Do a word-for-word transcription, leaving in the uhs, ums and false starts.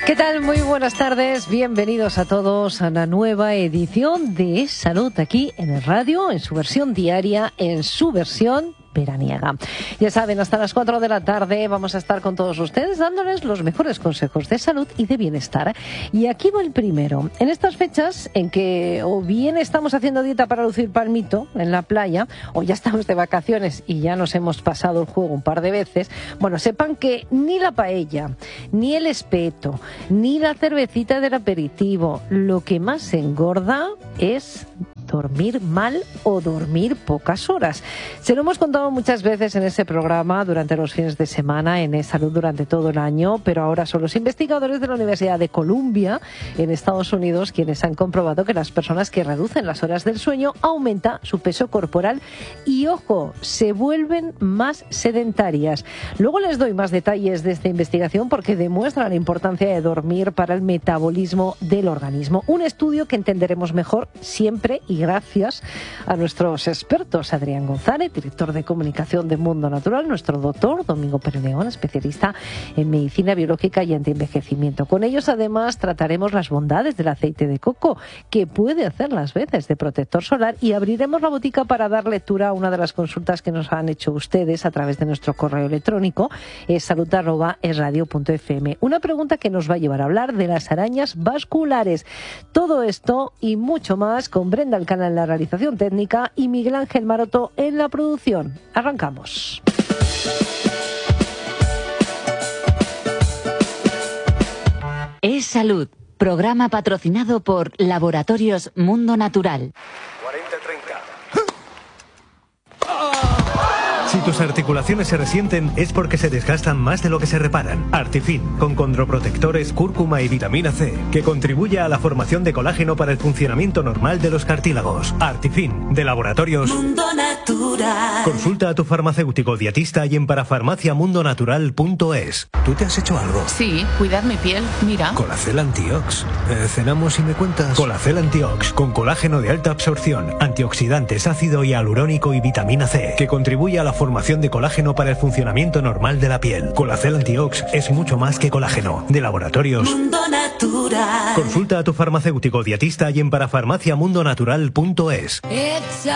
¿Qué tal? Muy buenas tardes. Bienvenidos a todos a la nueva edición de Salud aquí en el radio, en su versión diaria, en su versión veraniega. Ya saben, hasta las cuatro de la tarde vamos a estar con todos ustedes dándoles los mejores consejos de salud y de bienestar. Y aquí va el primero. En estas fechas en que o bien estamos haciendo dieta para lucir palmito en la playa, o ya estamos de vacaciones y ya nos hemos pasado el juego un par de veces, bueno, sepan que ni la paella, ni el espeto, ni la cervecita del aperitivo, lo que más engorda es dormir mal o dormir pocas horas. Se lo hemos contado muchas veces en este programa durante los fines de semana, en E-Salud durante todo el año, pero ahora son los investigadores de la Universidad de Columbia en Estados Unidos quienes han comprobado que las personas que reducen las horas del sueño aumenta su peso corporal y, ojo, se vuelven más sedentarias. Luego les doy más detalles de esta investigación porque demuestra la importancia de dormir para el metabolismo del organismo. Un estudio que entenderemos mejor siempre y gracias a nuestros expertos, Adrián González, director de comunicación de Mundo Natural, nuestro doctor Domingo Pérez León, especialista en medicina biológica y antienvejecimiento. Con ellos, además, trataremos las bondades del aceite de coco, que puede hacer las veces de protector solar, y abriremos la botica para dar lectura a una de las consultas que nos han hecho ustedes a través de nuestro correo electrónico, es salud arroba es radio punto f m. Una pregunta que nos va a llevar a hablar de las arañas vasculares. Todo esto y mucho más con Brenda Alcalá en la realización técnica y Miguel Ángel Maroto en la producción. Arrancamos. Es Salud, programa patrocinado por Laboratorios Mundo Natural. cuarenta treinta. Si tus articulaciones se resienten es porque se desgastan más de lo que se reparan. Artifin, con condroprotectores, cúrcuma y vitamina C, que contribuye a la formación de colágeno para el funcionamiento normal de los cartílagos. Artifin, de Laboratorios Mundo Natural. Consulta a tu farmacéutico dietista y en parafarmacia mundo natural punto es. ¿Tú te has hecho algo? Sí, cuidar mi piel, mira. Colacel Antiox. Eh, ¿Cenamos y me cuentas? Colacel Antiox, con colágeno de alta absorción, antioxidantes, ácido hialurónico y vitamina C, que contribuye a la formación de colágeno para el funcionamiento normal de la piel. Colacel Antiox es mucho más que colágeno. De Laboratorios Mundo Natural. Consulta a tu farmacéutico dietista y en parafarmacia mundo natural punto es.